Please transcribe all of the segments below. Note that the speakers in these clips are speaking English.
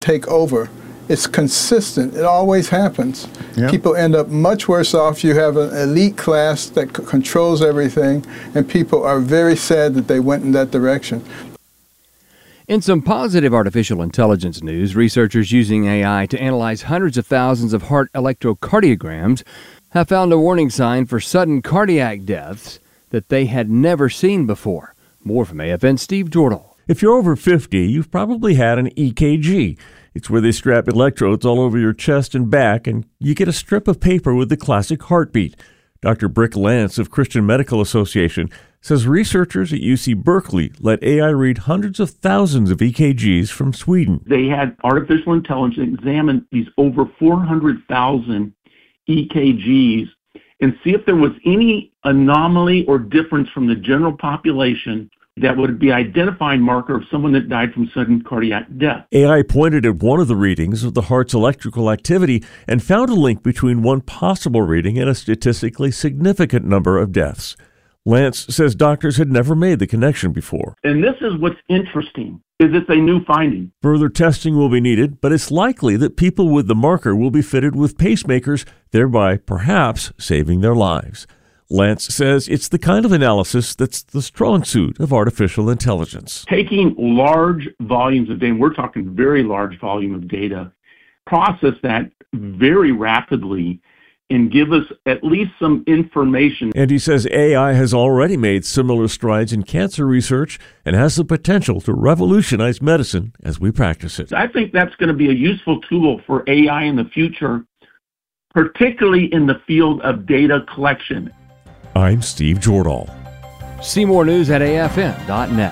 take over. It's consistent. It always happens. Yep. People end up much worse off. You have an elite class that controls everything, and people are very sad that they went in that direction. In some positive artificial intelligence news, researchers using AI to analyze hundreds of thousands of heart electrocardiograms have found a warning sign for sudden cardiac deaths that they had never seen before. More from AFN's Steve Jordal. If you're over 50, you've probably had an EKG. It's where they strap electrodes all over your chest and back, and you get a strip of paper with the classic heartbeat. Dr. Brick Lance of Christian Medical Association says researchers at UC Berkeley let AI read hundreds of thousands of EKGs from Sweden. They had artificial intelligence examine these over 400,000 EKGs and see if there was any anomaly or difference from the general population that would be identifying marker of someone that died from sudden cardiac death. AI pointed at one of the readings of the heart's electrical activity and found a link between one possible reading and a statistically significant number of deaths. Lance says doctors had never made the connection before. And this is what's interesting, is it's a new finding. Further testing will be needed, but it's likely that people with the marker will be fitted with pacemakers, thereby perhaps saving their lives. Lance says it's the kind of analysis that's the strong suit of artificial intelligence. Taking large volumes of data, we're talking very large volume of data, process that very rapidly and give us at least some information. And he says AI has already made similar strides in cancer research and has the potential to revolutionize medicine as we practice it. I think that's going to be a useful tool for AI in the future, particularly in the field of data collection. I'm Steve Jordal. See more news at afn.net.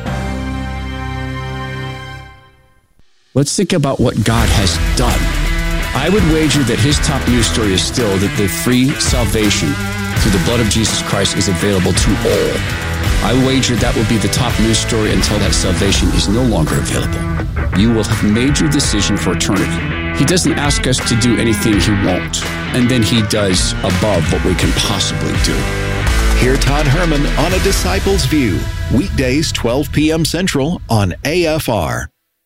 Let's think about what God has done. I would wager that his top news story is still that the free salvation through the blood of Jesus Christ is available to all. I wager that will be the top news story until that salvation is no longer available. You will have made your decision for eternity. He doesn't ask us to do anything he won't, and then he does above what we can possibly do. Hear Todd Herman on A Disciple's View, weekdays 12 p.m. Central on AFR.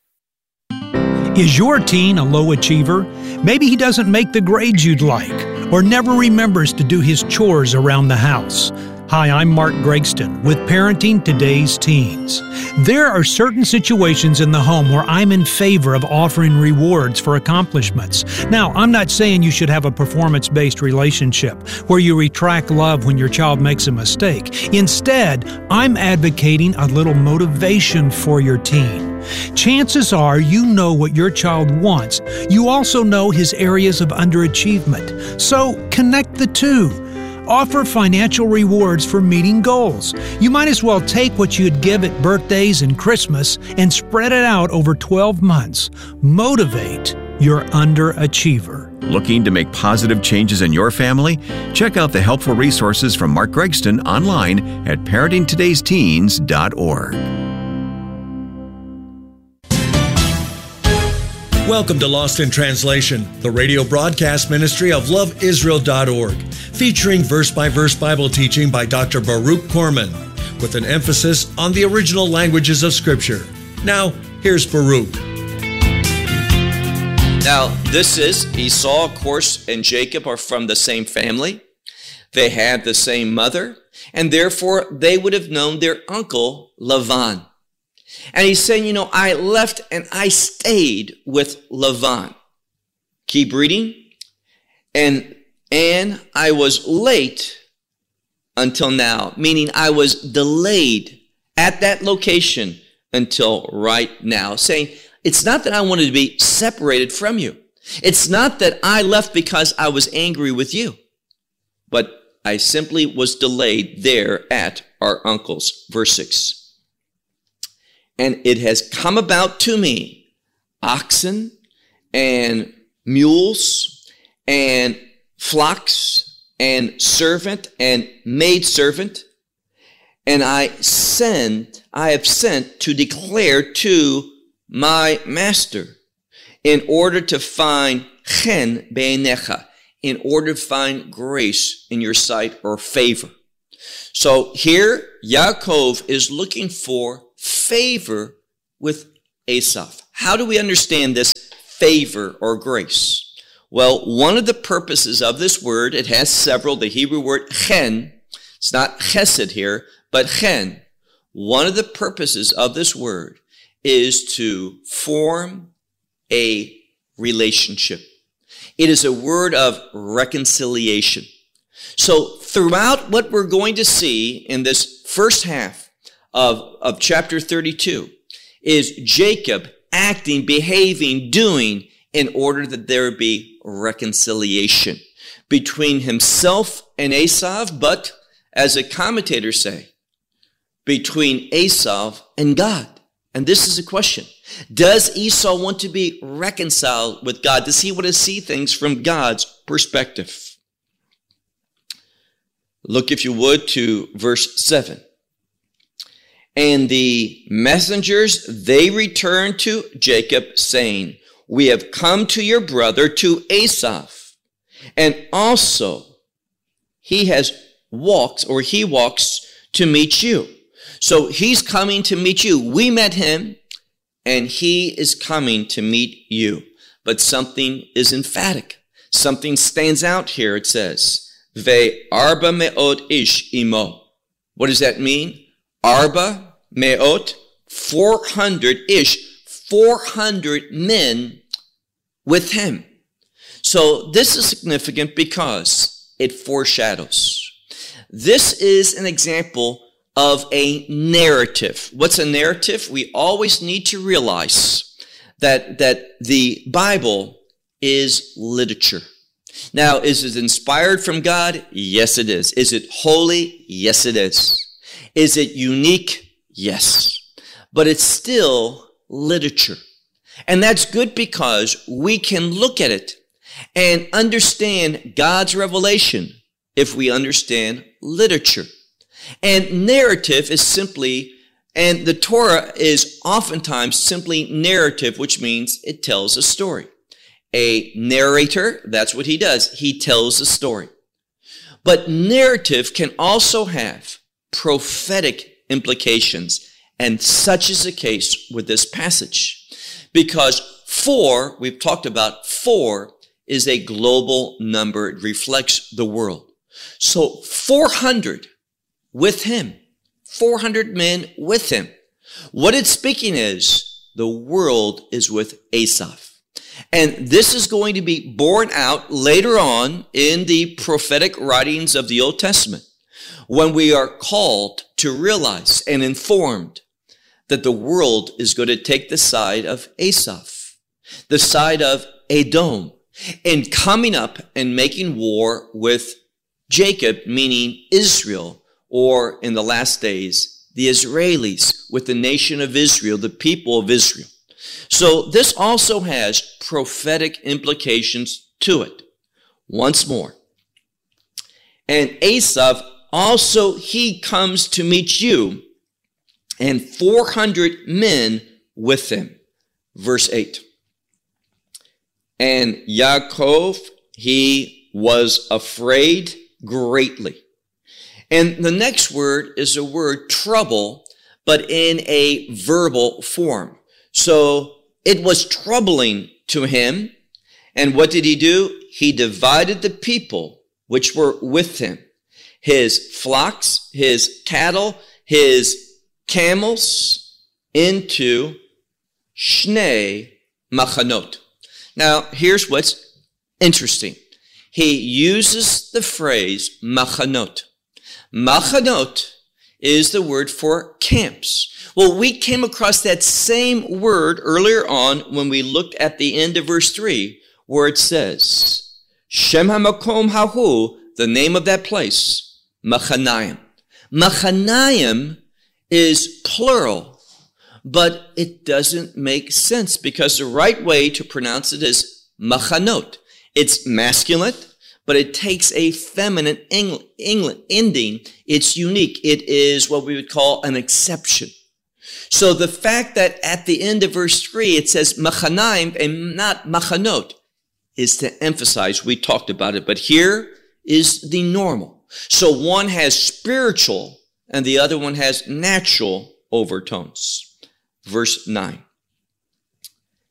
Is your teen a low achiever? Maybe he doesn't make the grades you'd like, or never remembers to do his chores around the house. Hi, I'm Mark Gregston with Parenting Today's Teens. There are certain situations in the home where I'm in favor of offering rewards for accomplishments. Now, I'm not saying you should have a performance-based relationship where you retract love when your child makes a mistake. Instead, I'm advocating a little motivation for your teen. Chances are you know what your child wants. You also know his areas of underachievement. So connect the two. Offer financial rewards for meeting goals. You might as well take what you'd give at birthdays and Christmas and spread it out over 12 months. Motivate your underachiever. Looking to make positive changes in your family? Check out the helpful resources from Mark Gregston online at parentingtodaysteens.org. Welcome to Lost in Translation, the radio broadcast ministry of loveisrael.org, featuring verse-by-verse Bible teaching by Dr. Baruch Korman, with an emphasis on the original languages of Scripture. Now, here's Baruch. Now, this is Esau, of course, and Jacob are from the same family. They had the same mother, and therefore they would have known their uncle Lavan. And he's saying, I left and I stayed with Lavan. Keep reading. And I was late until now, meaning I was delayed at that location until right now, saying, it's not that I wanted to be separated from you. It's not that I left because I was angry with you, but I simply was delayed there at our uncle's. Verse 6. And it has come about to me, oxen and mules and flocks and servant and maidservant, and I have sent to declare to my master, in order to find chen be'enecha, in order to find grace in your sight or favor. So here, Yaakov is looking for favor with Esav. how do we understand this favor or grace? Well, one of the purposes of this word, it has several, the Hebrew word chen, it's not chesed here, but chen. One of the purposes of this word is to form a relationship. It is a word of reconciliation. So throughout what we're going to see in this first half of chapter 32 is Jacob acting, behaving, doing in order that there be reconciliation between himself and Esau, but as the commentators say, between Esau and God. And this is a question. Does Esau want to be reconciled with God? Does he want to see things from God's perspective? Look, if you would, to verse 7. And the messengers, they returned to Jacob, saying, we have come to your brother, to Esau, and also he walks to meet you. So he's coming to meet you. We met him, and he is coming to meet you. But something is emphatic. Something stands out here. It says, Ve arba me'ot ish imo. What does that mean? Arba me'ot, 400 ish, 400 men with him. So this is significant because it foreshadows. This is an example of a narrative. What's a narrative? We always need to realize that the Bible is literature. Now, is it inspired from God? Yes, it is. Is it holy? Yes, it is. Is it unique? Yes. But it's still literature. And that's good because we can look at it and understand God's revelation if we understand literature. And narrative is simply, and the Torah is oftentimes simply narrative, which means it tells a story. A narrator, that's what he does. He tells a story. But narrative can also have prophetic implications, and such is the case with this passage. Because 4, we've talked about 4, is a global number. It reflects the world. So 400 with him, 400 men with him. What it's speaking is the world is with Esau. And this is going to be borne out later on in the prophetic writings of the Old Testament, when we are called to realize and informed that the world is going to take the side of Esau, the side of Edom, and coming up and making war with Jacob, meaning Israel, or in the last days, the Israelis, with the nation of Israel, the people of Israel. So this also has prophetic implications to it. Once more. And Esau also, he comes to meet you, and 400 men with him. Verse 8. And Yaakov, he was afraid greatly. And the next word is a word trouble, but in a verbal form. So it was troubling to him. And what did he do? He divided the people which were with him, his flocks, his cattle, his camels, into Shnei Machanot. Now, here's what's interesting. He uses the phrase Machanot. Machanot is the word for camps. Well, we came across that same word earlier on when we looked at the end of verse 3, where it says, Shem HaMakom Hahu, the name of that place, Machanayim. Machanayim is plural, but it doesn't make sense because the right way to pronounce it is Machanot. It's masculine, but it takes a feminine ending. It's unique. It is what we would call an exception. So the fact that at the end of verse 3 it says Machanayim and not Machanot is to emphasize, we talked about it, but here is the normal. So one has spiritual and the other one has natural overtones. Verse 9.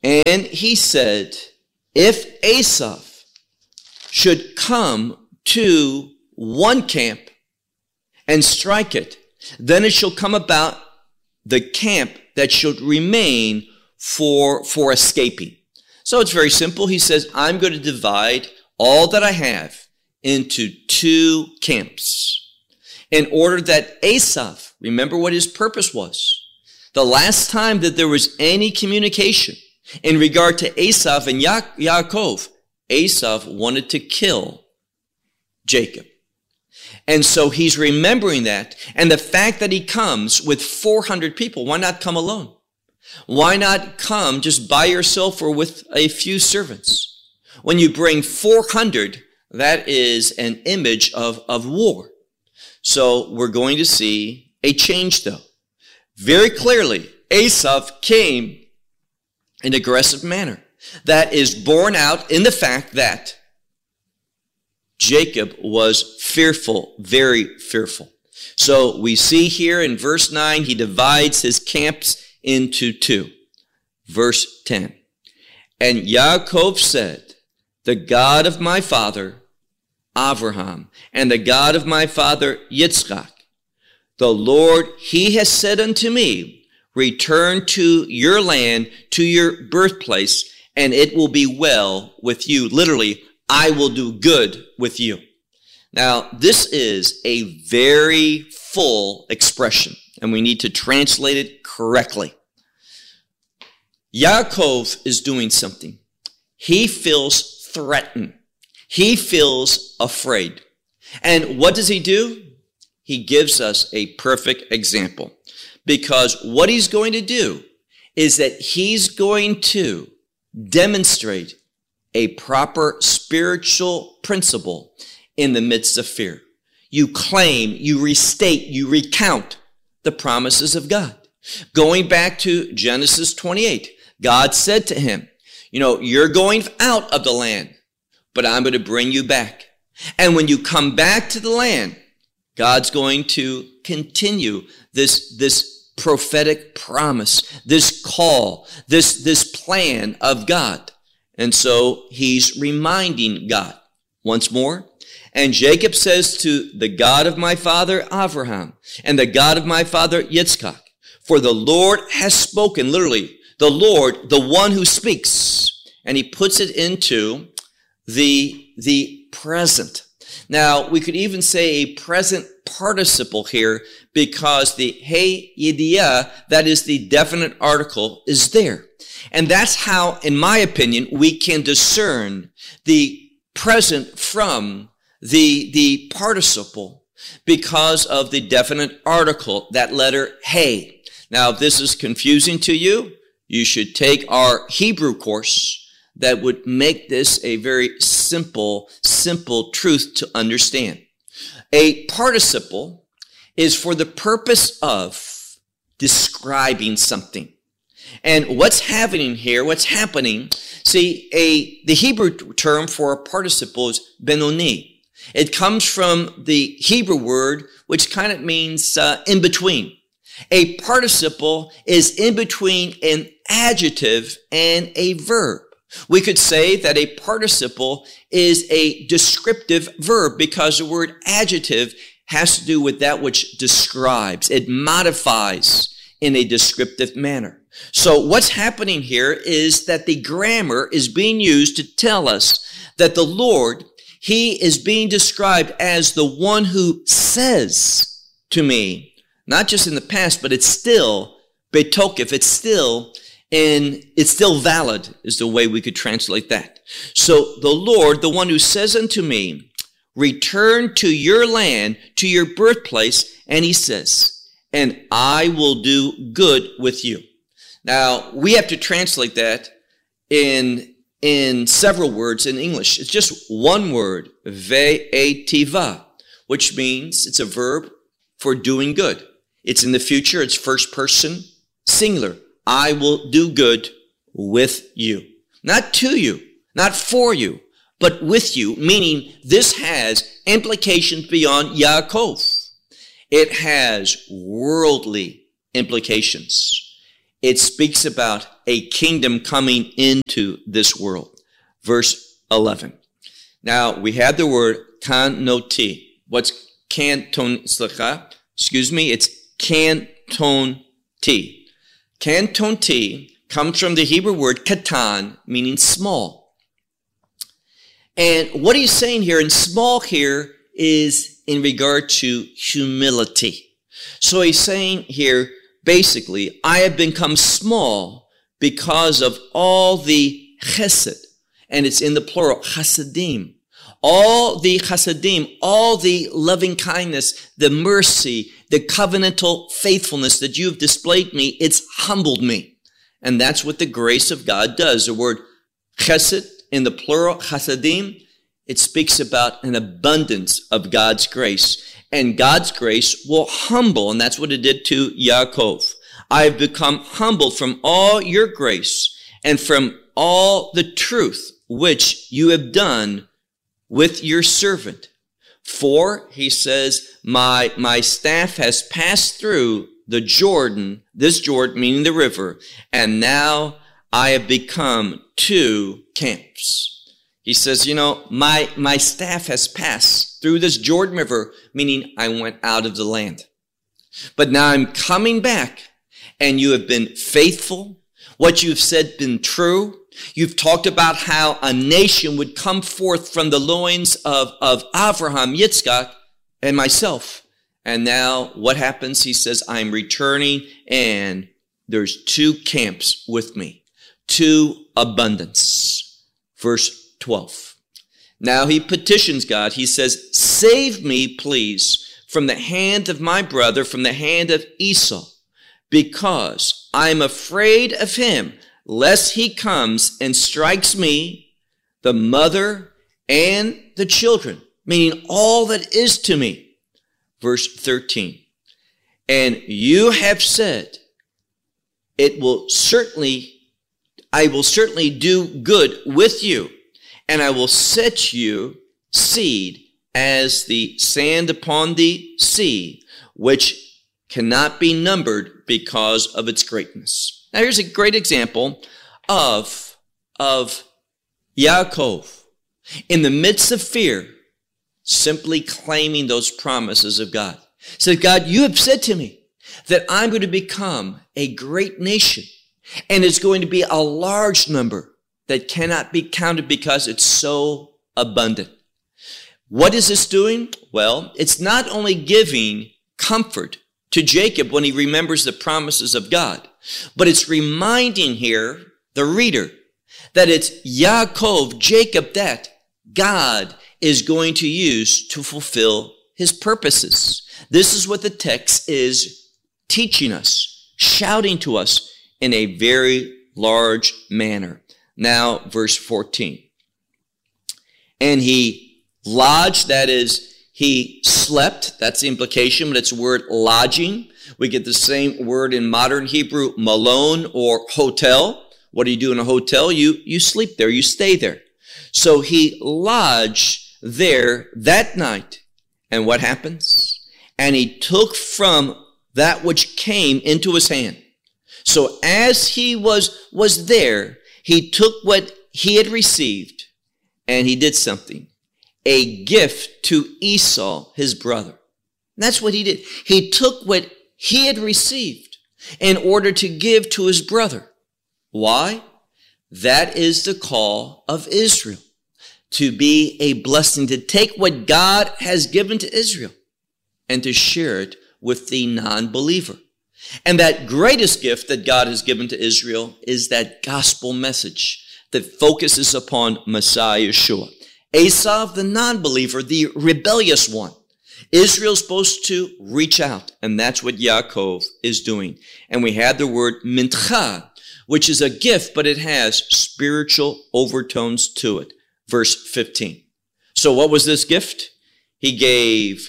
And he said, if Esav should come to one camp and strike it, then it shall come about the camp that should remain for escaping. So it's very simple. He says, I'm going to divide all that I have into two camps in order that Esav, remember what his purpose was. The last time that there was any communication in regard to Esav and Yaakov, Esav wanted to kill Jacob. And so he's remembering that. And the fact that he comes with 400 people, why not come alone? Why not come just by yourself or with a few servants? When you bring 400, that is an image of war. So we're going to see a change though. Very clearly, Esav came in an aggressive manner. That is borne out in the fact that Jacob was fearful, very fearful. So we see here in verse 9, he divides his camps into two. Verse 10. And Yaakov said, the God of my father, Abraham, and the God of my father, Yitzchak, the Lord, he has said unto me, return to your land, to your birthplace, and it will be well with you. Literally, I will do good with you. Now, this is a very full expression, and we need to translate it correctly. Yaakov is doing something. He feels threatened. He feels afraid. And what does he do? He gives us a perfect example. Because what he's going to do is that he's going to demonstrate a proper spiritual principle in the midst of fear. You claim, you restate, you recount the promises of God. Going back to Genesis 28, God said to him, you're going out of the land, but I'm going to bring you back. And when you come back to the land, God's going to continue this prophetic promise, this call, this plan of God. And so he's reminding God once more. And Jacob says to the God of my father Abraham and the God of my father Yitzchak, for the Lord has spoken, literally, the Lord, the one who speaks. And he puts it into the present. Now, we could even say a present participle here because the hey yediyah, that is the definite article, is there. And that's how, in my opinion, we can discern the present from the participle because of the definite article, that letter hey. Now, if this is confusing to you, you should take our Hebrew course that would make this a very simple truth to understand. A participle is for the purpose of describing something. And what's happening here, see, the Hebrew term for a participle is benoni. It comes from the Hebrew word, which kind of means in between. A participle is in between an adjective and a verb. We could say that a participle is a descriptive verb because the word adjective has to do with that which describes. It modifies in a descriptive manner. So what's happening here is that the grammar is being used to tell us that the Lord, he is being described as the one who says to me, not just in the past, but it's still betokef, it's still valid is the way we could translate that. So the Lord, the one who says unto me, return to your land, to your birthplace, and he says, and I will do good with you. Now, we have to translate that in several words in English. It's just one word, ve'etiva, which means it's a verb for doing good. It's in the future, it's first person, singular. I will do good with you. Not to you, not for you, but with you, meaning this has implications beyond Yaakov. It has worldly implications. it speaks about a kingdom coming into this world. Verse 11. Now, we have the word kanoti. What's canton? Excuse me, it's canton-ti. Canton-ti comes from the Hebrew word katan, meaning small. And what he's saying here, and small here, is in regard to humility. So he's saying here, basically, I have become small because of all the chesed, and it's in the plural, chasadim. All the chasadim, all the loving kindness, the mercy, the covenantal faithfulness that you have displayed me, it's humbled me. And that's what the grace of God does. The word chesed in the plural, chasadim, it speaks about an abundance of God's grace. And God's grace will humble, and that's what it did to Yaakov. I have become humbled from all your grace and from all the truth which you have done with your servant. For, he says, my staff has passed through the Jordan, this Jordan meaning the river, and now I have become 2 camps. He says, my staff has passed through this Jordan River, meaning I went out of the land. But now I'm coming back, and you have been faithful. What you've said been true. You've talked about how a nation would come forth from the loins of Abraham, Yitzchak, and myself. And now what happens? He says, I'm returning, and there's 2 camps with me. 2 abundance. Verse 12. Now he petitions God. He says, save me, please, from the hand of my brother, from the hand of Esau, because I'm afraid of him, lest he comes and strikes me, the mother, and the children, meaning all that is to me. Verse 13. And you have said, I will certainly do good with you, and I will set you seed as the sand upon the sea, which cannot be numbered because of its greatness. Now here's a great example of Yaakov in the midst of fear, simply claiming those promises of God. He said, God, you have said to me that I'm going to become a great nation, and it's going to be a large number that cannot be counted because it's so abundant. What is this doing? Well, it's not only giving comfort to Jacob when he remembers the promises of God, but it's reminding here the reader that it's Yaakov, Jacob, that God is going to use to fulfill his purposes. This is what the text is teaching us, shouting to us in a very large manner. Now, verse 14. And he lodged, that is, he slept. That's the implication, but it's the word lodging. We get the same word in modern Hebrew, malon or hotel. What do you do in a hotel? You sleep there, you stay there. So he lodged there that night. And what happens? And he took from that which came into his hand. So as he was there, he took what he had received and he did something. A gift to Esau, his brother. And that's what he did. He took what he had received in order to give to his brother. Why? That is the call of Israel. To be a blessing, to take what God has given to Israel and to share it with the non-believer. And that greatest gift that God has given to Israel is that gospel message that focuses upon Messiah Yeshua. Esau, the non-believer, the rebellious one. Israel's supposed to reach out, and that's what Yaakov is doing. And we had the word mincha, which is a gift, but it has spiritual overtones to it. Verse 15. So what was this gift? He gave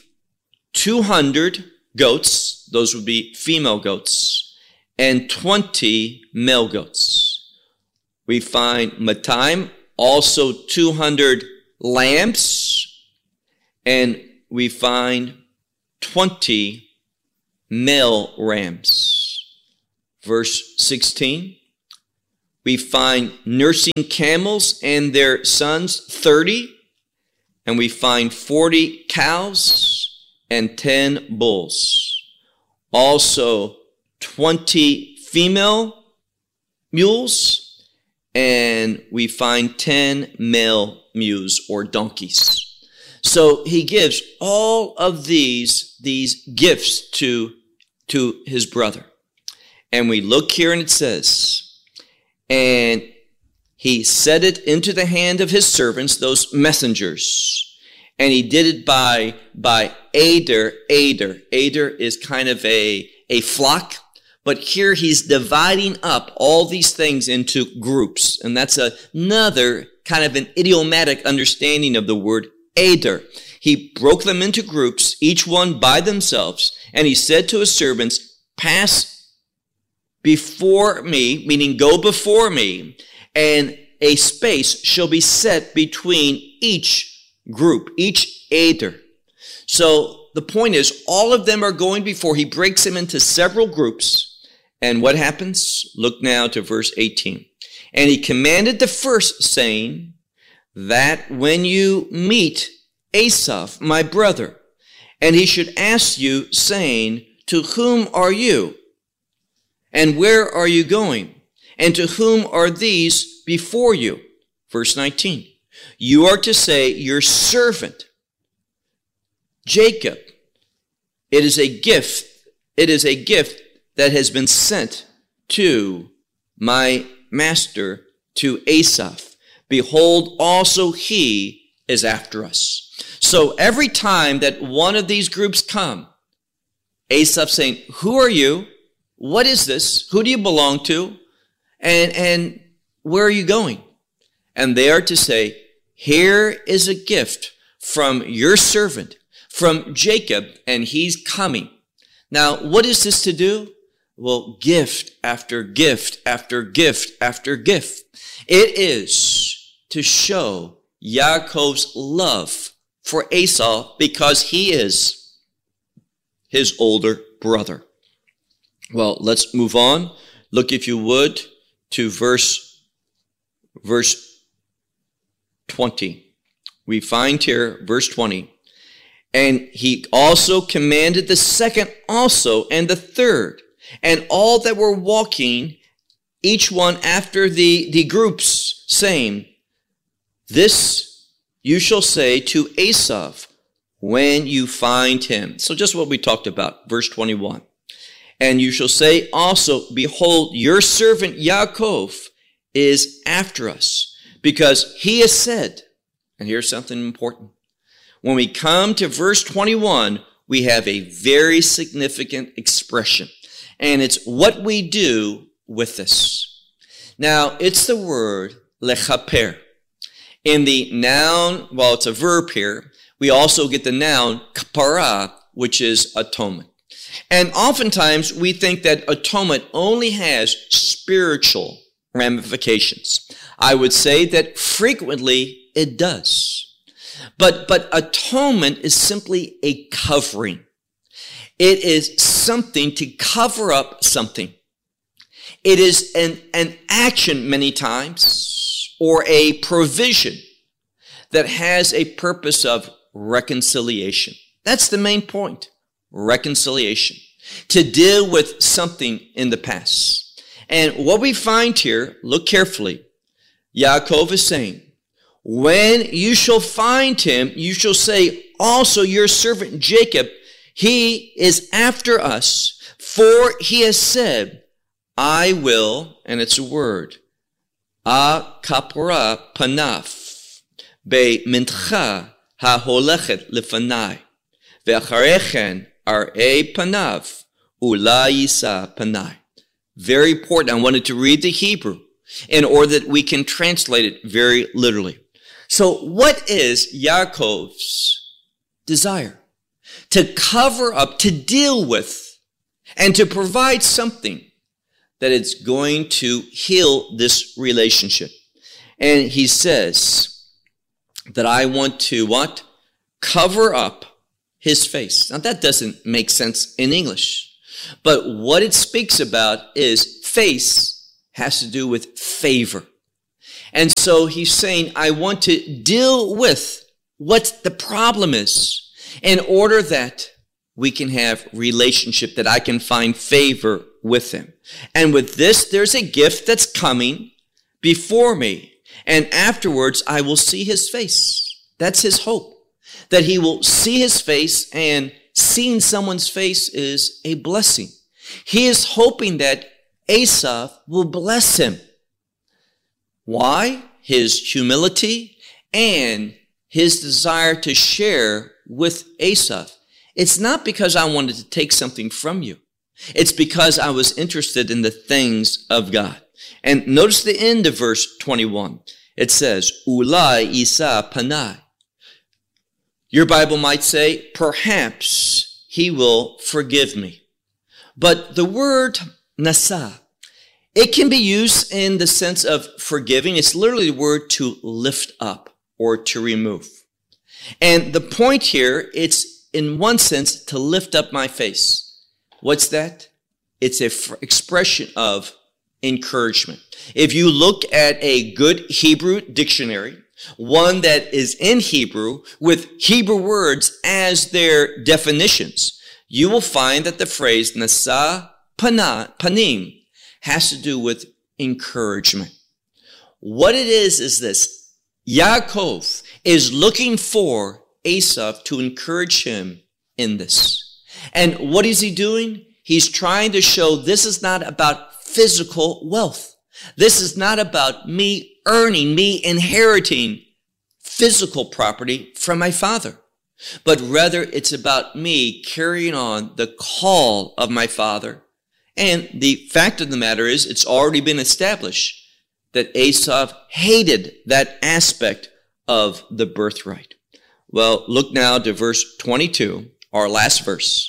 200 goats, those would be female goats, and 20 male goats. We find Matime, also 200 lambs, and we find 20 male rams. verse 16. We find nursing camels and their sons, 30. And we find 40 cows and 10 bulls. Also 20 female mules, and we find 10 male mules or donkeys. So he gives all of these gifts to his brother. And we look here and it says, and he set it into the hand of his servants, those messengers. And he did it by Ader. Ader is kind of a flock. But here he's dividing up all these things into groups. And that's another kind of an idiomatic understanding of the word Ader. He broke them into groups, each one by themselves. And he said to his servants, pass before me, meaning go before me, and a space shall be set between each group, each Ader. So the point is, all of them are going before. He breaks them into several groups. And what happens? Look now to verse 18. And he commanded the first, saying, that when you meet Asaph, my brother, and he should ask you, saying, to whom are you? And where are you going? And to whom are these before you? Verse 19. You are to say, your servant, Jacob. It is a gift. It is a gift that has been sent to my master, to Asaph. Behold, also he is after us. So every time that one of these groups come, Asaph saying, who are you? What is this? Who do you belong to? And where are you going? And they are to say, here is a gift from your servant, from Jacob, and he's coming. Now, what is this to do? Well, gift after gift after gift after gift. It is to show Yaakov's love for Esau because he is his older brother. Well, let's move on. Look, if you would, to verse 20. We find here, verse 20, and he also commanded the second also and the third, and all that were walking, each one after the groups, saying, this you shall say to Asaph when you find him. So just what we talked about, verse 21. And you shall say also, behold, your servant Yaakov is after us, because he has said, and here's something important. When we come to verse 21, we have a very significant expression. And it's what we do with this. Now, it's the word lechaper. In the noun, well, it's a verb here, we also get the noun kapara, which is atonement. And oftentimes we think that atonement only has spiritual ramifications. I would say that frequently it does. But atonement is simply a covering. It is something to cover up something. It is an action many times, or a provision that has a purpose of reconciliation. That's the main point, reconciliation. To deal with something in the past. And what we find here, look carefully, Yaakov is saying, when you shall find him, you shall say also your servant Jacob, he is after us, for he has said, I will, and it's a word, a kapora panaf, be mintcha ha-holechet lefanai, ve'acharechen ar'e panav, ula yisa panai. Very important. I wanted to read the Hebrew in order that we can translate it very literally. So what is Yaakov's desire? To cover up, to deal with, and to provide something that is going to heal this relationship. And he says that I want to what? Cover up his face. Now that doesn't make sense in English. But what it speaks about is face has to do with favor. And so he's saying, I want to deal with what the problem is in order that we can have relationship, that I can find favor with him. And with this, there's a gift that's coming before me. And afterwards, I will see his face. That's his hope, that he will see his face, and seeing someone's face is a blessing. He is hoping that Esau will bless him. Why? His humility and his desire to share with Esau. It's not because I wanted to take something from you. It's because I was interested in the things of God. And notice the end of verse 21. It says, Ulai Isa Panai. Your Bible might say, perhaps he will forgive me. But the word nasa, it can be used in the sense of forgiving. It's literally the word to lift up or to remove. And the point here, it's in one sense to lift up my face. What's that? It's an expression of encouragement. If you look at a good Hebrew dictionary, one that is in Hebrew with Hebrew words as their definitions, you will find that the phrase nasa panim has to do with encouragement. What it is this. Yaakov is looking for Esau to encourage him in this. And what is he doing? He's trying to show this is not about physical wealth. This is not about me earning, me inheriting physical property from my father. But rather it's about me carrying on the call of my father. And the fact of the matter is, it's already been established that Esau hated that aspect of the birthright. Well, look now to verse 22, our last verse.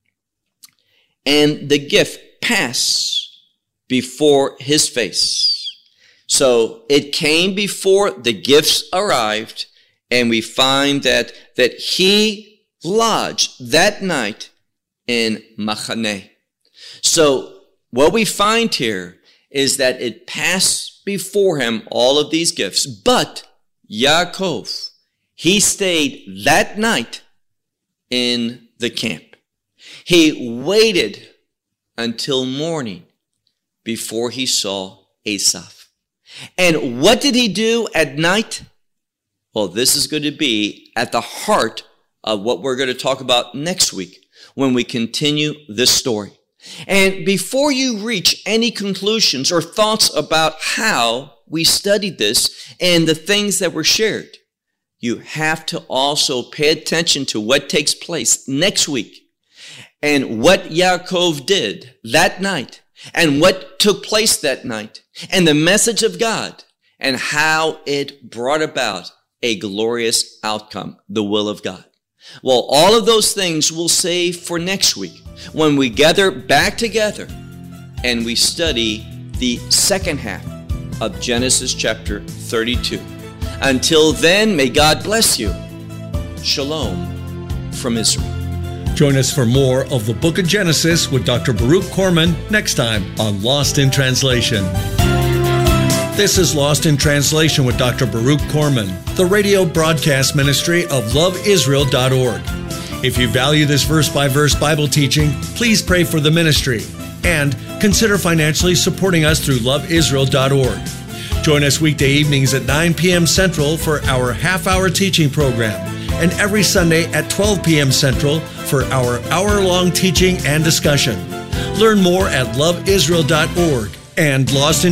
And the gift passed before his face. So it came before the gifts arrived, and we find that he lodged that night in Machaneh. So what we find here is that it passed before him all of these gifts, but Yaakov, he stayed that night in the camp. He waited until morning before he saw Esau. And what did he do at night? Well, this is going to be at the heart of what we're going to talk about next week when we continue this story. And before you reach any conclusions or thoughts about how we studied this and the things that were shared, you have to also pay attention to what takes place next week and what Yaakov did that night and what took place that night and the message of God and how it brought about a glorious outcome, the will of God. Well, all of those things we'll save for next week when we gather back together and we study the second half of Genesis chapter 32. Until then, may God bless you. Shalom from Israel. Join us for more of the Book of Genesis with Dr. Baruch Korman next time on Lost in Translation. This is Lost in Translation with Dr. Baruch Korman, the radio broadcast ministry of loveisrael.org. If you value this verse-by-verse Bible teaching, please pray for the ministry and consider financially supporting us through loveisrael.org. Join us weekday evenings at 9 p.m. Central for our half-hour teaching program, and every Sunday at 12 p.m. Central for our hour-long teaching and discussion. Learn more at loveisrael.org and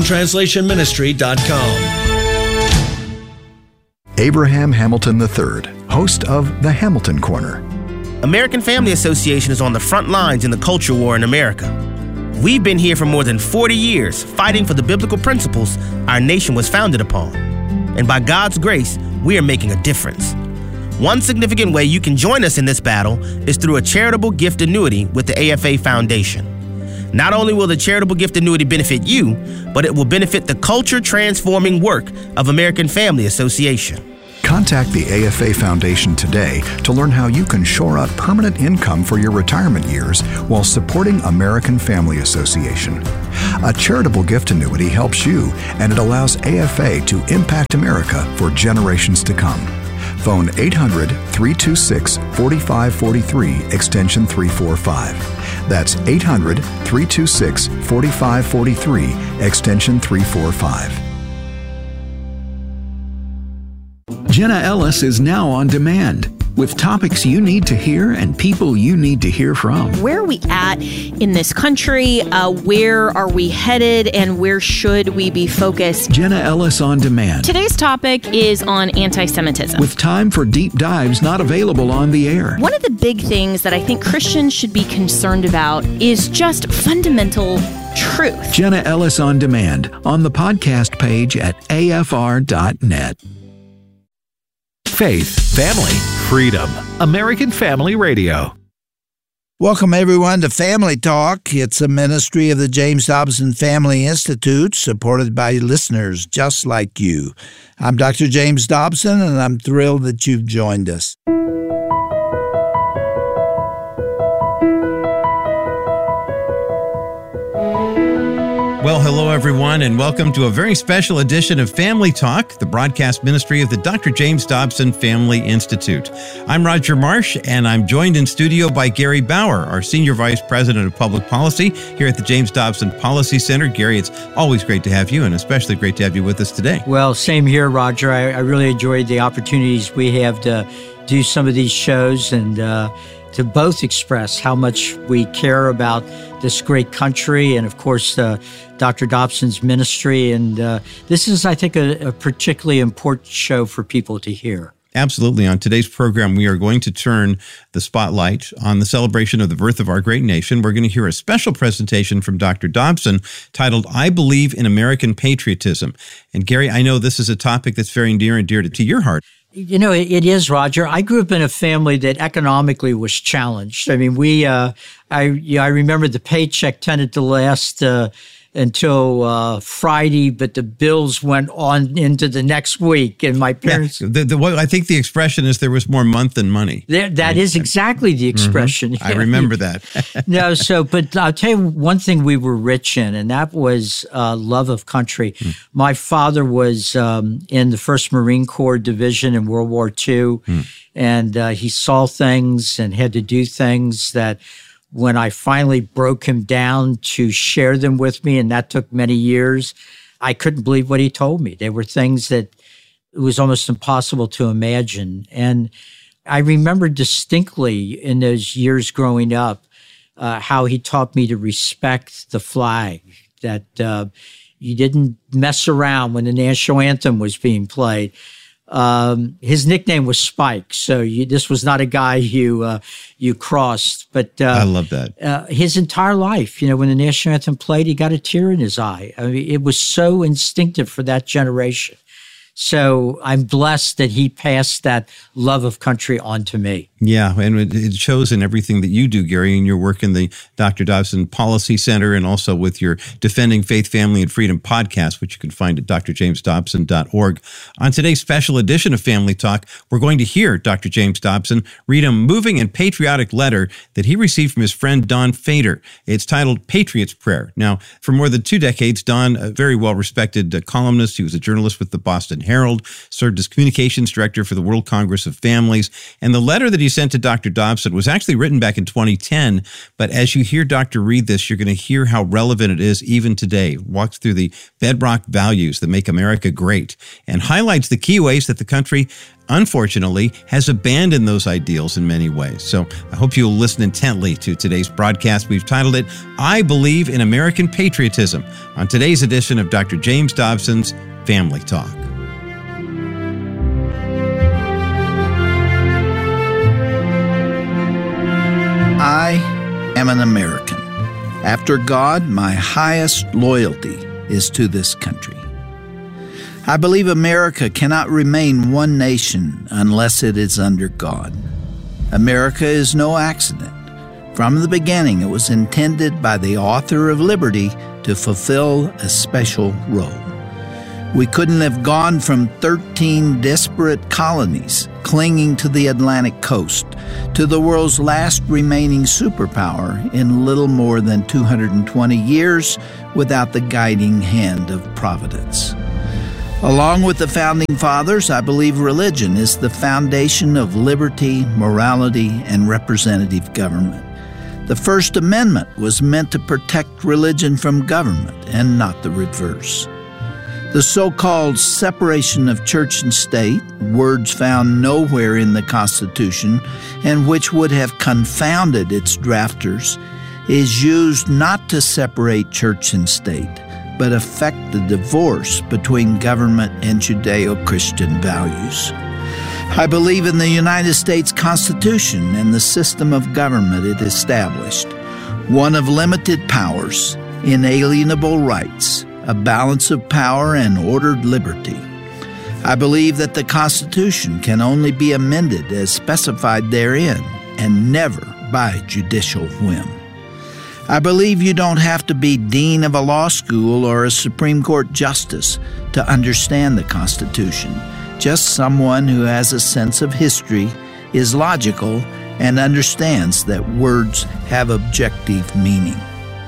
lostintranslationministry.com. Abraham Hamilton III, host of The Hamilton Corner. American Family Association is on the front lines in the culture war in America. We've been here for more than 40 years, fighting for the biblical principles our nation was founded upon. And by God's grace, we are making a difference. One significant way you can join us in this battle is through a charitable gift annuity with the AFA Foundation. Not only will the charitable gift annuity benefit you, but it will benefit the culture-transforming work of American Family Association. Contact the AFA Foundation today to learn how you can shore up permanent income for your retirement years while supporting American Family Association. A charitable gift annuity helps you, and it allows AFA to impact America for generations to come. Phone 800-326-4543, extension 345. That's 800-326-4543, extension 345. Jenna Ellis is now on demand with topics you need to hear and people you need to hear from. Where are we at in this country? Where are we headed? And where should we be focused? Jenna Ellis on demand. Today's topic is on anti-Semitism. With time for deep dives not available on the air. One of the big things that I think Christians should be concerned about is just fundamental truth. Jenna Ellis on demand on the podcast page at afr.net. Faith, family, freedom. American Family Radio. Welcome, everyone, to Family Talk. It's a ministry of the James Dobson Family Institute, supported by listeners just like you. I'm Dr. James Dobson, and I'm thrilled that you've joined us. Well, hello, everyone, and welcome to a very special edition of Family Talk, the broadcast ministry of the Dr. James Dobson Family Institute. I'm Roger Marsh, and I'm joined in studio by Gary Bauer, our Senior Vice President of Public Policy here at the James Dobson Policy Center. Gary, it's always great to have you, and especially great to have you with us today. Well, same here, Roger. I really enjoyed the opportunities we have to do some of these shows and to both express how much we care about this great country and, of course, Dr. Dobson's ministry. And this is, I think, a particularly important show for people to hear. Absolutely. On today's program, we are going to turn the spotlight on the celebration of the birth of our great nation. We're going to hear a special presentation from Dr. Dobson titled, I Believe in American Patriotism. And Gary, I know this is a topic that's very near and dear to your heart. You know, it is, Roger. I grew up in a family that economically was challenged. I mean, I remember the paycheck tended to last until Friday, but the bills went on into the next week. And my parents... Yeah, I think the expression is there was more month than money. That is exactly the expression. Mm-hmm. I remember that. No, but I'll tell you one thing we were rich in, and that was love of country. My father was in the 1st Marine Corps Division in World War II, and he saw things and had to do things that when I finally broke him down to share them with me, and that took many years, I couldn't believe what he told me. There were things that it was almost impossible to imagine. And I remember distinctly in those years growing up how he taught me to respect the flag, that you didn't mess around when the national anthem was being played. His nickname was Spike, so this was not a guy you crossed. But I love that. His entire life, when the national anthem played, he got a tear in his eye. I mean, it was so instinctive for that generation. So I'm blessed that he passed that love of country on to me. Yeah, and it shows in everything that you do, Gary, in your work in the Dr. Dobson Policy Center and also with your Defending Faith, Family, and Freedom podcast, which you can find at drjamesdobson.org. On today's special edition of Family Talk, we're going to hear Dr. James Dobson read a moving and patriotic letter that he received from his friend Don Fader. It's titled Patriot's Prayer. Now, for more than 2 decades, Don, a very well-respected columnist, he was a journalist with the Boston Herald, served as communications director for the World Congress of Families, and the letter that he sent to Dr. Dobson was actually written back in 2010, but as you hear Dr. read this, you're going to hear how relevant it is even today. It walks through the bedrock values that make America great and highlights the key ways that the country, unfortunately, has abandoned those ideals in many ways. So I hope you'll listen intently to today's broadcast. We've titled it, I Believe in American Patriotism, on today's edition of Dr. James Dobson's Family Talk. I am an American. After God, my highest loyalty is to this country. I believe America cannot remain one nation unless it is under God. America is no accident. From the beginning, it was intended by the author of liberty to fulfill a special role. We couldn't have gone from 13 disparate colonies clinging to the Atlantic coast to the world's last remaining superpower in little more than 220 years without the guiding hand of Providence. Along with the Founding Fathers, I believe religion is the foundation of liberty, morality, and representative government. The First Amendment was meant to protect religion from government and not the reverse. The so-called separation of church and state, words found nowhere in the Constitution and which would have confounded its drafters, is used not to separate church and state, but effect the divorce between government and Judeo-Christian values. I believe in the United States Constitution and the system of government it established, one of limited powers, inalienable rights, a balance of power, and ordered liberty. I believe that the Constitution can only be amended as specified therein, and never by judicial whim. I believe you don't have to be dean of a law school or a Supreme Court justice to understand the Constitution. Just someone who has a sense of history, is logical, and understands that words have objective meaning.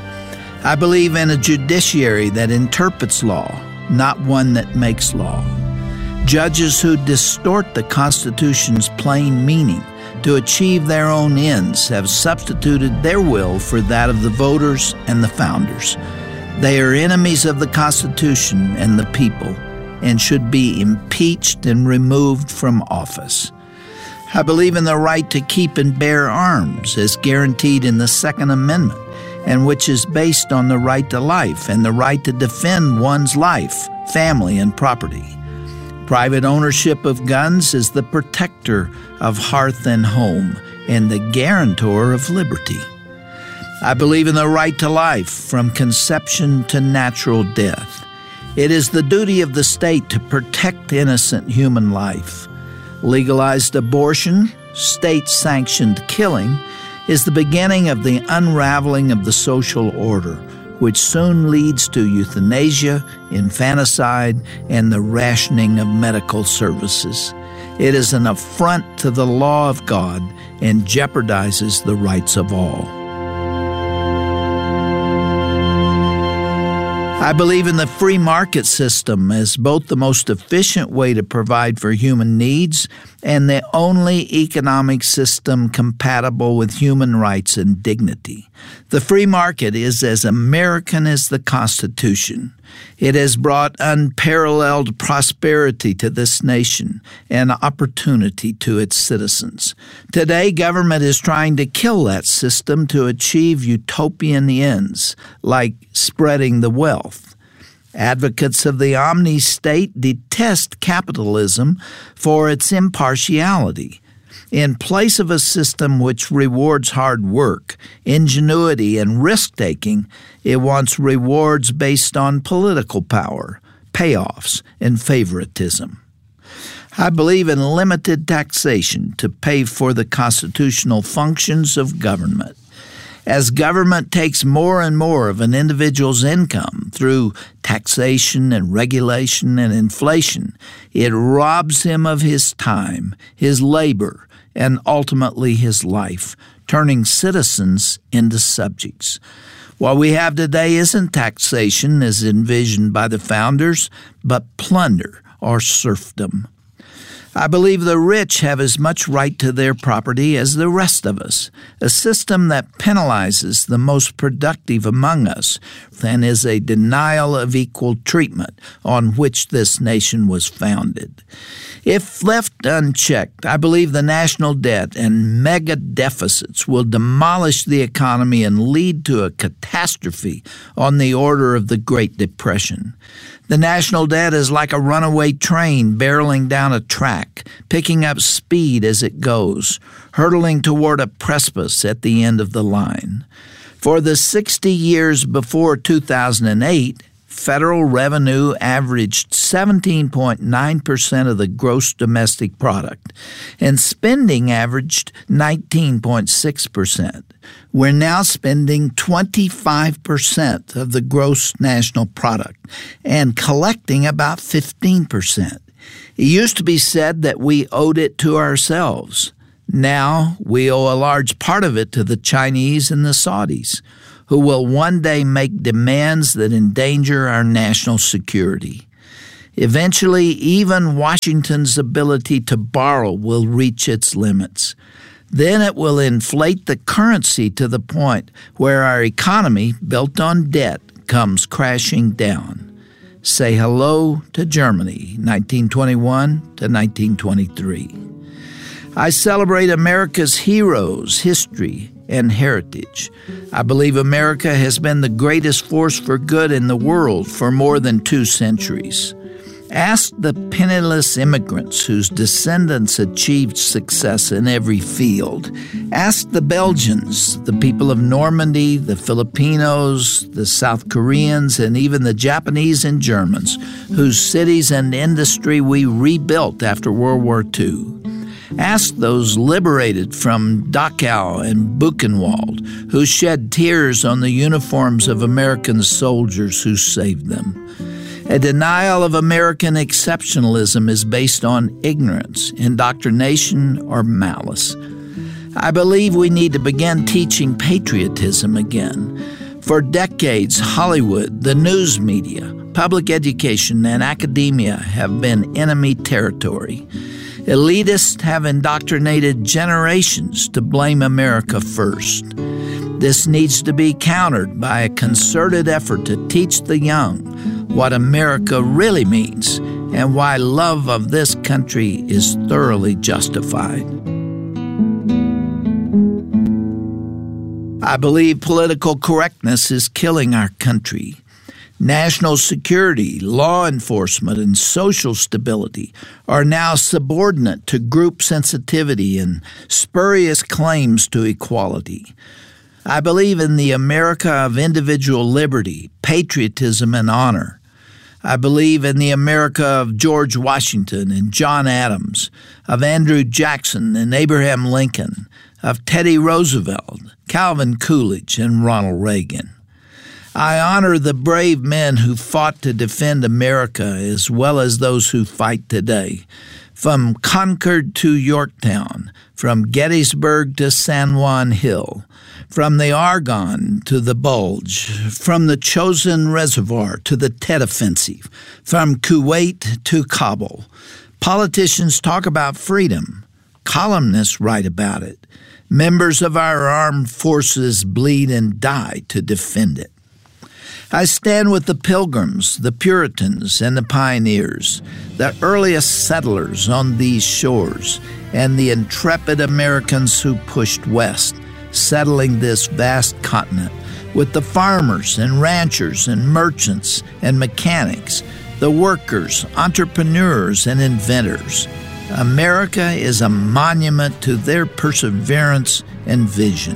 I believe in a judiciary that interprets law, not one that makes law. Judges who distort the Constitution's plain meaning to achieve their own ends have substituted their will for that of the voters and the founders. They are enemies of the Constitution and the people, and should be impeached and removed from office. I believe in the right to keep and bear arms as guaranteed in the Second Amendment, and which is based on the right to life and the right to defend one's life, family, and property. Private ownership of guns is the protector of hearth and home and the guarantor of liberty. I believe in the right to life from conception to natural death. It is the duty of the state to protect innocent human life. Legalized abortion, state-sanctioned killing, is the beginning of the unraveling of the social order, which soon leads to euthanasia, infanticide, and the rationing of medical services. It is an affront to the law of God and jeopardizes the rights of all. I believe in the free market system as both the most efficient way to provide for human needs and the only economic system compatible with human rights and dignity. The free market is as American as the Constitution. It has brought unparalleled prosperity to this nation and opportunity to its citizens. Today, government is trying to kill that system to achieve utopian ends, like spreading the wealth. Advocates of the omni-state detest capitalism for its impartiality. In place of a system which rewards hard work, ingenuity, and risk-taking, it wants rewards based on political power, payoffs, and favoritism. I believe in limited taxation to pay for the constitutional functions of government. As government takes more and more of an individual's income through taxation and regulation and inflation, it robs him of his time, his labor, and ultimately his life, turning citizens into subjects. What we have today isn't taxation as envisioned by the founders, but plunder or serfdom. I believe the rich have as much right to their property as the rest of us, a system that penalizes the most productive among us and is a denial of equal treatment on which this nation was founded. If left unchecked, I believe the national debt and mega deficits will demolish the economy and lead to a catastrophe on the order of the Great Depression. The national debt is like a runaway train barreling down a track, picking up speed as it goes, hurtling toward a precipice at the end of the line. For the 60 years before 2008, federal revenue averaged 17.9% of the gross domestic product, and spending averaged 19.6%. We're now spending 25% of the gross national product and collecting about 15%. It used to be said that we owed it to ourselves. Now we owe a large part of it to the Chinese and the Saudis, who will one day make demands that endanger our national security. Eventually, even Washington's ability to borrow will reach its limits. Then it will inflate the currency to the point where our economy, built on debt, comes crashing down. Say hello to Germany, 1921 to 1923. I celebrate America's heroes, history, and heritage. I believe America has been the greatest force for good in the world for more than 2 centuries. Ask the penniless immigrants whose descendants achieved success in every field. Ask the Belgians, the people of Normandy, the Filipinos, the South Koreans, and even the Japanese and Germans, whose cities and industry we rebuilt after World War II. Ask those liberated from Dachau and Buchenwald, who shed tears on the uniforms of American soldiers who saved them. A denial of American exceptionalism is based on ignorance, indoctrination, or malice. I believe we need to begin teaching patriotism again. For decades, Hollywood, the news media, public education, and academia have been enemy territory. Elitists have indoctrinated generations to blame America first. This needs to be countered by a concerted effort to teach the young what America really means and why love of this country is thoroughly justified. I believe political correctness is killing our country. National security, law enforcement, and social stability are now subordinate to group sensitivity and spurious claims to equality. I believe in the America of individual liberty, patriotism, and honor. I believe in the America of George Washington and John Adams, of Andrew Jackson and Abraham Lincoln, of Teddy Roosevelt, Calvin Coolidge, and Ronald Reagan. I honor the brave men who fought to defend America as well as those who fight today. From Concord to Yorktown, from Gettysburg to San Juan Hill, from the Argonne to the Bulge, from the Chosin Reservoir to the Tet Offensive, from Kuwait to Kabul. Politicians talk about freedom. Columnists write about it. Members of our armed forces bleed and die to defend it. I stand with the Pilgrims, the Puritans, and the pioneers, the earliest settlers on these shores, and the intrepid Americans who pushed west, settling this vast continent, with the farmers and ranchers and merchants and mechanics, the workers, entrepreneurs, and inventors. America is a monument to their perseverance and vision.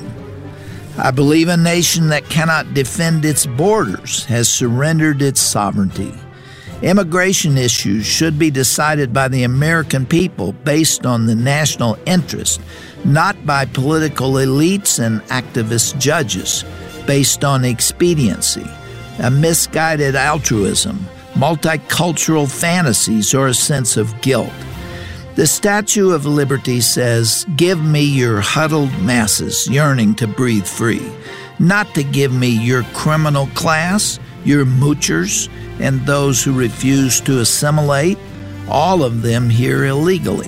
I believe a nation that cannot defend its borders has surrendered its sovereignty. Immigration issues should be decided by the American people based on the national interest, not by political elites and activist judges, based on expediency, a misguided altruism, multicultural fantasies, or a sense of guilt. The Statue of Liberty says, "Give me your huddled masses yearning to breathe free," not to give me your criminal class, your moochers, and those who refuse to assimilate, all of them here illegally.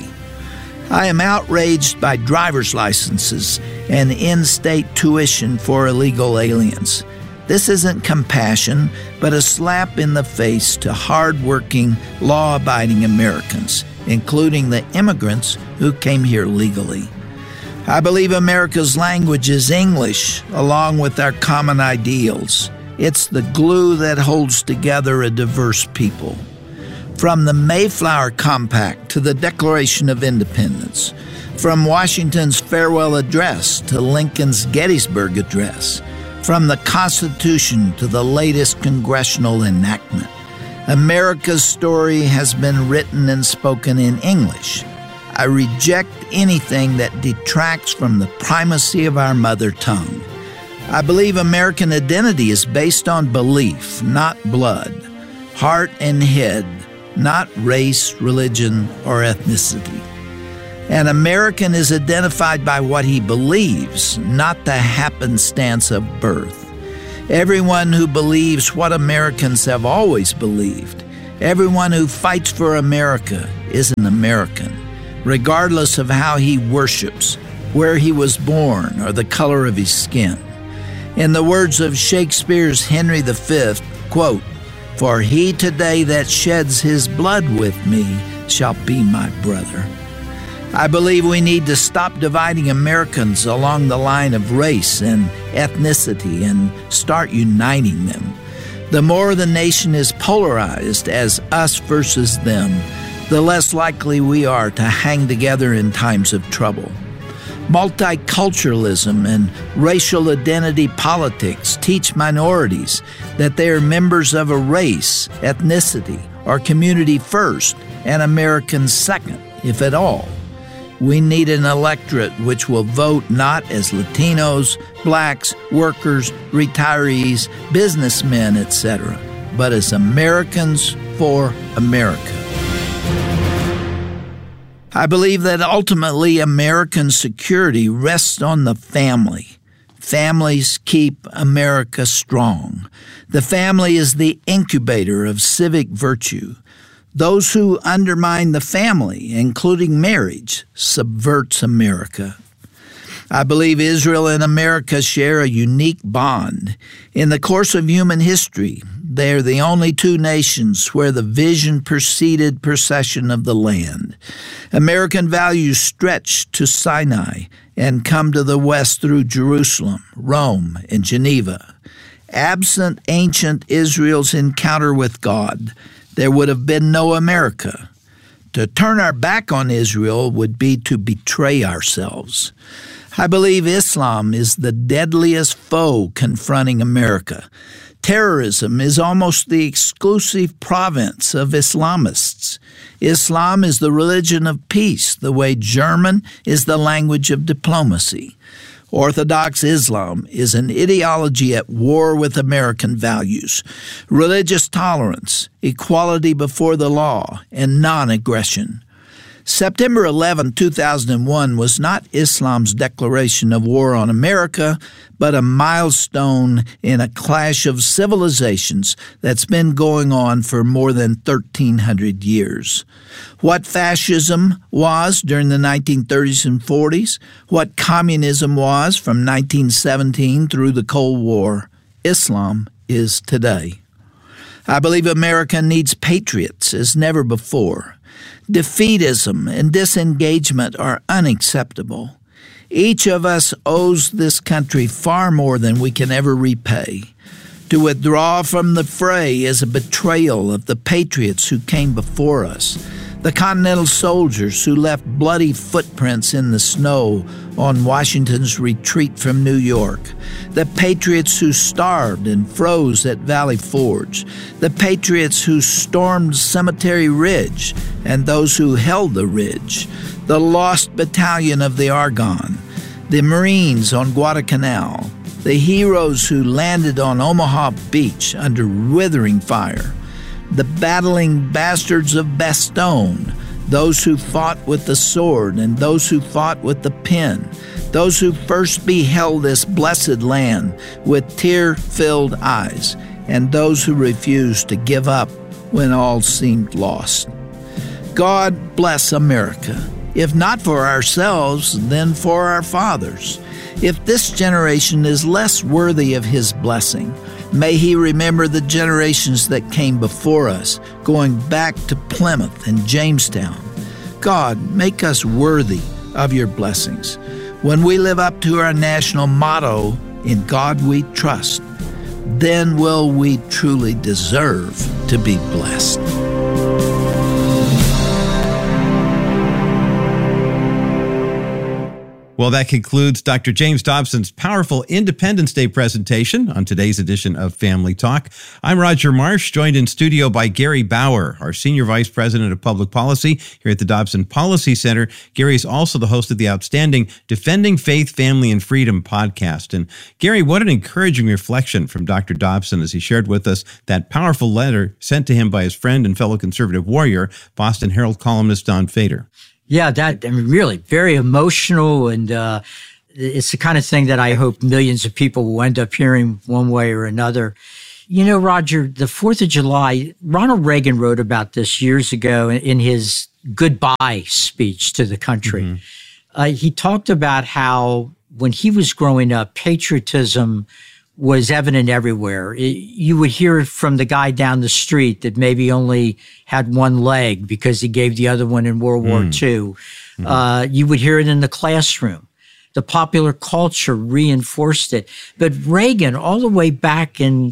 I am outraged by driver's licenses and in-state tuition for illegal aliens. This isn't compassion, but a slap in the face to hard-working, law-abiding Americans, including the immigrants who came here legally. I believe America's language is English, along with our common ideals. It's the glue that holds together a diverse people. From the Mayflower Compact to the Declaration of Independence, from Washington's farewell address to Lincoln's Gettysburg Address, From the Constitution to the latest congressional enactment, America's story has been written and spoken in English. I reject anything that detracts from the primacy of our mother tongue. I believe American identity is based on belief, not blood, heart and head, not race, religion, or ethnicity. An American is identified by what he believes, not the happenstance of birth. Everyone who believes what Americans have always believed, everyone who fights for America is an American, regardless of how he worships, where he was born, or the color of his skin. In the words of Shakespeare's Henry V, quote, "For he today that sheds his blood with me shall be my brother." I believe we need to stop dividing Americans along the line of race and ethnicity and start uniting them. The more the nation is polarized as us versus them, the less likely we are to hang together in times of trouble. Multiculturalism and racial identity politics teach minorities that they are members of a race, ethnicity, or community first, and Americans second, if at all. We need an electorate which will vote not as Latinos, blacks, workers, retirees, businessmen, etc., but as Americans for America. I believe that ultimately American security rests on the family. Families keep America strong. The family is the incubator of civic virtue. Those who undermine the family, including marriage, subverts America. I believe Israel and America share a unique bond. In the course of human history, they are the only two nations where the vision preceded possession of the land. American values stretch to Sinai and come to the west through Jerusalem, Rome, and Geneva. Absent ancient Israel's encounter with God, there would have been no America. To turn our back on Israel would be to betray ourselves. I believe Islam is the deadliest foe confronting America. Terrorism is almost the exclusive province of Islamists. Islam is the religion of peace, the way German is the language of diplomacy. Orthodox Islam is an ideology at war with American values, religious tolerance, equality before the law, and non-aggression. September 11, 2001 was not Islam's declaration of war on America, but a milestone in a clash of civilizations that's been going on for more than 1,300 years. What fascism was during the 1930s and 40s, what communism was from 1917 through the Cold War, Islam is today. I believe America needs patriots as never before. Defeatism and disengagement are unacceptable. Each of us owes this country far more than we can ever repay. To withdraw from the fray is a betrayal of the patriots who came before us, the Continental soldiers who left bloody footprints in the snow on Washington's retreat from New York, the patriots who starved and froze at Valley Forge, the patriots who stormed Cemetery Ridge and those who held the ridge, the lost battalion of the Argonne, the Marines on Guadalcanal, the heroes who landed on Omaha Beach under withering fire, the battling bastards of Bastogne, those who fought with the sword and those who fought with the pen, those who first beheld this blessed land with tear-filled eyes, and those who refused to give up when all seemed lost. God bless America. If not for ourselves, then for our fathers. If this generation is less worthy of his blessing, may he remember the generations that came before us, going back to Plymouth and Jamestown. God, make us worthy of your blessings. When we live up to our national motto, "In God we trust," then will we truly deserve to be blessed. Well, that concludes Dr. James Dobson's powerful Independence Day presentation on today's edition of Family Talk. I'm Roger Marsh, joined in studio by Gary Bauer, our Senior Vice President of Public Policy here at the Dobson Policy Center. Gary is also the host of the outstanding Defending Faith, Family, and Freedom podcast. And Gary, what an encouraging reflection from Dr. Dobson as he shared with us that powerful letter sent to him by his friend and fellow conservative warrior, Boston Herald columnist Don Fader. Yeah, really very emotional, and it's the kind of thing that I hope millions of people will end up hearing one way or another. You know, Roger, the 4th of July, Ronald Reagan wrote about this years ago in his goodbye speech to the country. Mm-hmm. He talked about how when he was growing up, patriotism was evident everywhere. You would hear it from the guy down the street that maybe only had one leg because he gave the other one in World War II. Mm-hmm. You would hear it in the classroom. The popular culture reinforced it. But Reagan, all the way back in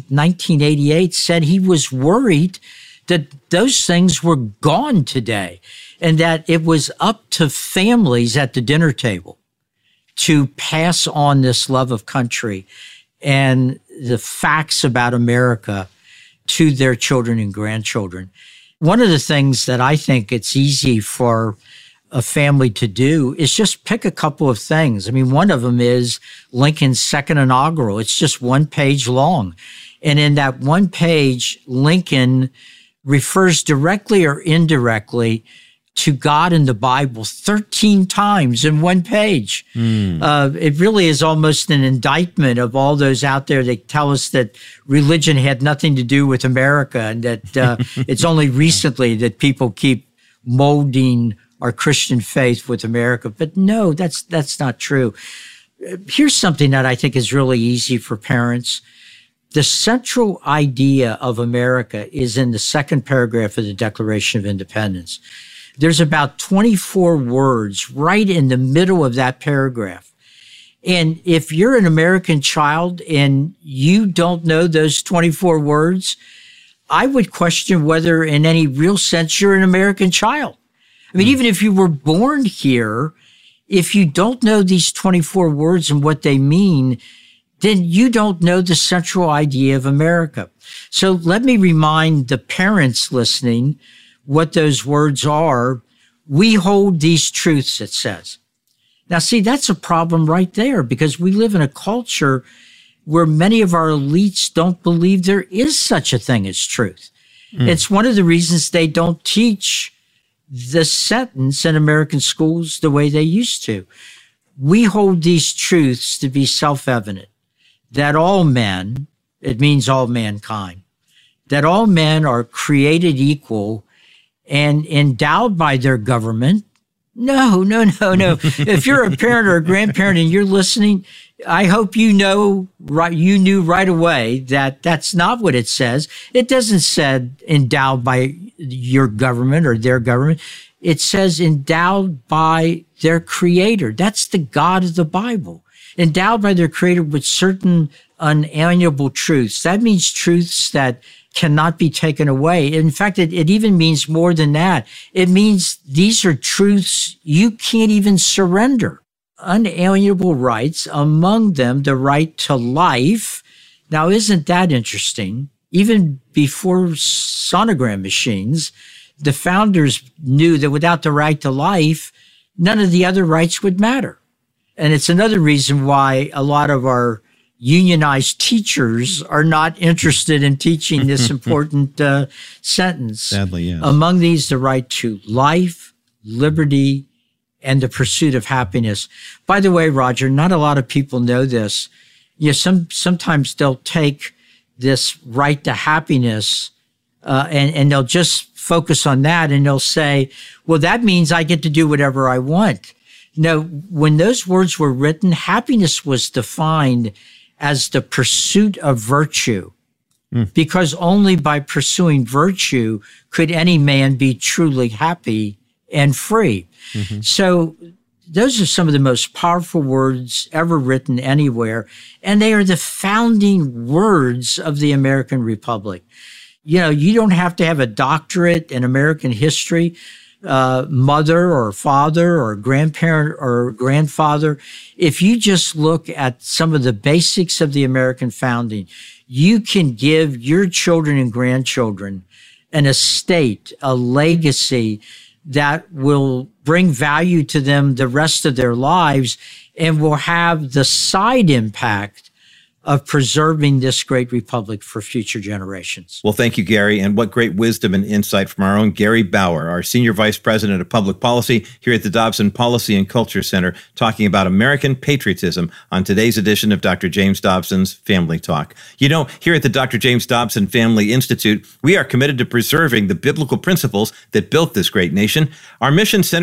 1988, said he was worried that those things were gone today and that it was up to families at the dinner table to pass on this love of country and the facts about America to their children and grandchildren. One of the things that I think it's easy for a family to do is just pick a couple of things. I mean, one of them is Lincoln's second inaugural. It's just one page long. And in that one page, Lincoln refers directly or indirectly to God in the Bible 13 times in one page. It really is almost an indictment of all those out there that tell us that religion had nothing to do with America and that it's only recently that people keep molding our Christian faith with America. But no, that's not true. Here's something that I think is really easy for parents. The central idea of America is in the second paragraph of the Declaration of Independence. There's about 24 words right in the middle of that paragraph. And if you're an American child and you don't know those 24 words, I would question whether in any real sense you're an American child. I mean, even if you were born here, if you don't know these 24 words and what they mean, then you don't know the central idea of America. So let me remind the parents listening what those words are. We hold these truths, it says. Now, see, that's a problem right there because we live in a culture where many of our elites don't believe there is such a thing as truth. It's one of the reasons they don't teach the sentence in American schools the way they used to. We hold these truths to be self-evident, that all men, it means all mankind, that all men are created equal and endowed by their government. No. If you're a parent or a grandparent and you're listening, I hope you knew right away that that's not what it says. It doesn't say endowed by your government or their government. It says endowed by their creator. That's the God of the Bible. Endowed by their creator with certain unalienable truths. That means truths that cannot be taken away. In fact, it even means more than that. It means these are truths you can't even surrender. Unalienable rights, among them the right to life. Now, isn't that interesting? Even before sonogram machines, the founders knew that without the right to life, none of the other rights would matter. And it's another reason why a lot of our unionized teachers are not interested in teaching this important sentence. Sadly, yes. Among these, the right to life, liberty, and the pursuit of happiness. By the way, Roger, not a lot of people know this. Sometimes they'll take this right to happiness and they'll just focus on that and they'll say, well, that means I get to do whatever I want. No, when those words were written, happiness was defined as the pursuit of virtue, because only by pursuing virtue could any man be truly happy and free. Mm-hmm. So those are some of the most powerful words ever written anywhere, and they are the founding words of the American Republic. You know, you don't have to have a doctorate in American history. mother or father or grandparent or grandfather, if you just look at some of the basics of the American founding, you can give your children and grandchildren an estate, a legacy that will bring value to them the rest of their lives and will have the side impact of preserving this great republic for future generations. Well, thank you, Gary. And what great wisdom and insight from our own Gary Bauer, our Senior Vice President of Public Policy here at the Dobson Policy and Culture Center, talking about American patriotism on today's edition of Dr. James Dobson's Family Talk. You know, here at the Dr. James Dobson Family Institute, we are committed to preserving the biblical principles that built this great nation. Our mission centers